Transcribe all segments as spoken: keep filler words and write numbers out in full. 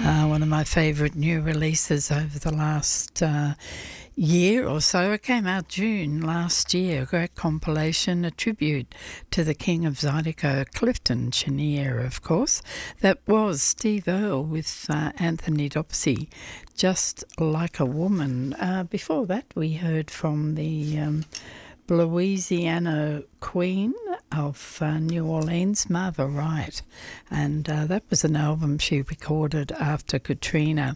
uh, one of my favourite new releases over the last uh, year or so. It came out June last year, a great compilation, a tribute to the King of Zydeco, Clifton Chenier, of course. That was Steve Earle with uh, Anthony Dopsy, Just Like a Woman. Uh, before that, we heard from the um, Louisiana Queen of uh, New Orleans, Marva Wright, and uh, that was an album she recorded after Katrina,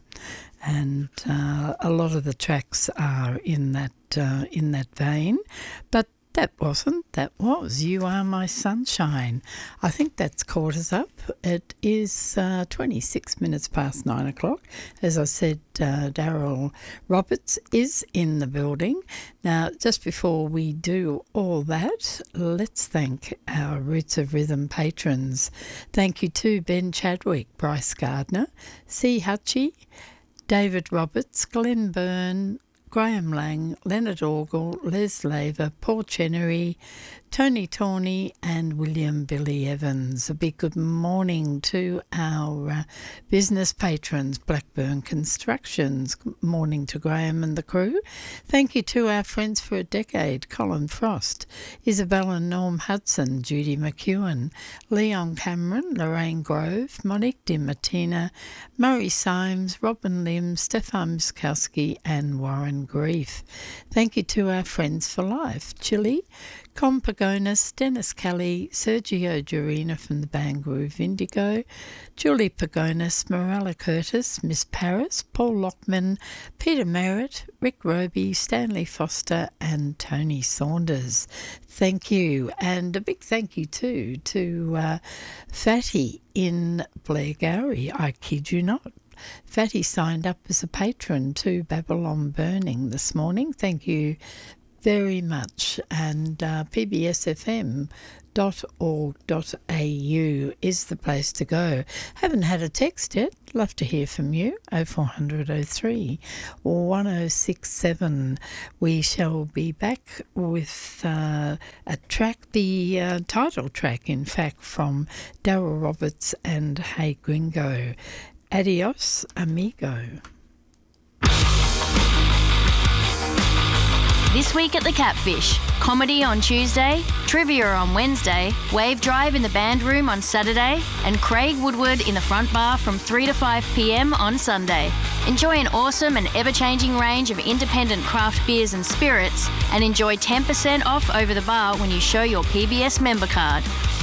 and uh, a lot of the tracks are in that uh, in that vein, but that wasn't, that was You Are My Sunshine. I think that's caught us up. It is uh, twenty-six minutes past nine o'clock. As I said, uh, Daryl Roberts is in the building. Now, just before we do all that, let's thank our Roots of Rhythm patrons. Thank you to Ben Chadwick, Bryce Gardner, C. Hutchie, David Roberts, Glenn Byrne, Graham Lang, Leonard Orgel, Les Laver, Paul Chenery, Tony Tawney and William Billy Evans. A big good morning to our uh, business patrons, Blackburn Constructions. Good morning to Graham and the crew. Thank you to our friends for a decade, Colin Frost, Isabella Norm Hudson, Judy McEwen, Leon Cameron, Lorraine Grove, Monique Di Martina, Murray Symes, Robin Lim, Stefan Muskowski and Warren Grief. Thank you to our friends for life, Chile, Com Pagonis, Dennis Kelly, Sergio Jurina from the band Groove Indigo, Julie Pagonis, Morella Curtis, Miss Paris, Paul Lockman, Peter Merritt, Rick Roby, Stanley Foster and Tony Saunders. Thank you. And a big thank you too to uh, Fatty in Blairgowrie, I kid you not. Fatty signed up as a patron to Babylon Burning this morning. Thank you very much. And uh, p b s f m dot org dot a u is the place to go. Haven't had a text yet. Love to hear from you. oh four hundred oh three one oh six seven. We shall be back with uh, a track, the uh, title track, in fact, from Daryl Roberts and Hey Gringo. Adios, amigo. This week at the Catfish, comedy on Tuesday, trivia on Wednesday, Wave Drive in the band room on Saturday, and Craig Woodward in the front bar from three to five p m on Sunday. Enjoy an awesome and ever-changing range of independent craft beers and spirits, and enjoy ten percent off over the bar when you show your P B S member card.